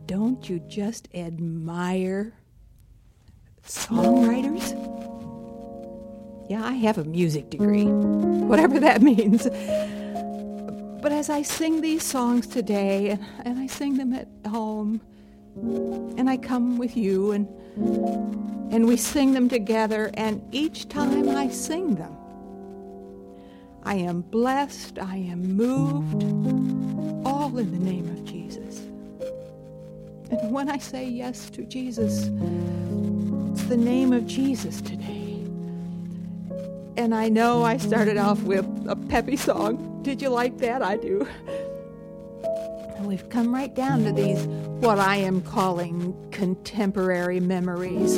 don't you just admire songwriters? Yeah, I have a music degree, whatever that means. But as I sing these songs today, and I sing them at home, and I come with you, and we sing them together, and each time I sing them, I am blessed, I am moved, all in the name of Jesus. And when I say yes to Jesus, it's the name of Jesus today. And I know I started off with a peppy song. Did you like that? I do. And we've come right down to these, what I am calling contemporary memories.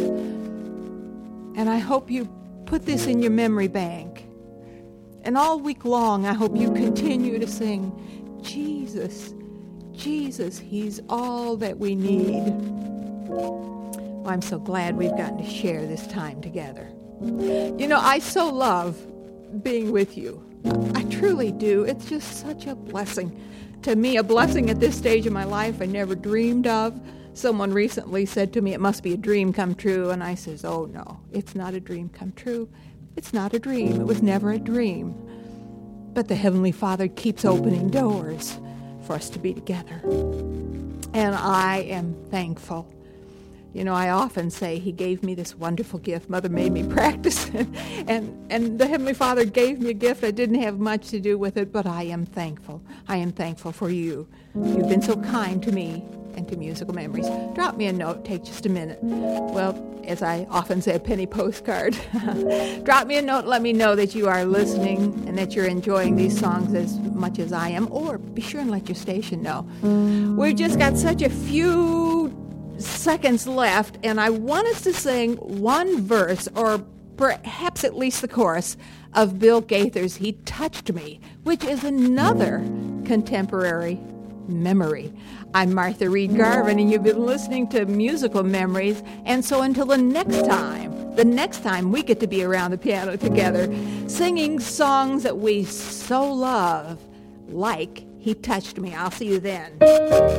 And I hope you put this in your memory bank. And all week long, I hope you continue to sing, Jesus, Jesus, He's all that we need. Well, I'm so glad we've gotten to share this time together. You know, I so love being with you. I truly do. It's just such a blessing to me, a blessing at this stage of my life I never dreamed of. Someone recently said to me, it must be a dream come true. And I says, oh no, it's not a dream come true. It's not a dream. It was never a dream. But the Heavenly Father keeps opening doors for us to be together. And I am thankful. You know, I often say He gave me this wonderful gift. Mother made me practice it. And the Heavenly Father gave me a gift. I didn't have much to do with it, but I am thankful. I am thankful for you. You've been so kind to me and to Musical Memories. Drop me a note. Take just a minute. Well, as I often say, a penny postcard. Drop me a note. Let me know that you are listening and that you're enjoying these songs as much as I am. Or be sure and let your station know. We've just got such a few seconds left, and I want us to sing one verse, or perhaps at least the chorus, of Bill Gaither's He Touched Me, which is another contemporary memory. I'm Martha Reed Garvin, and you've been listening to Musical Memories, and so until the next time we get to be around the piano together, singing songs that we so love, like He Touched Me. I'll see you then.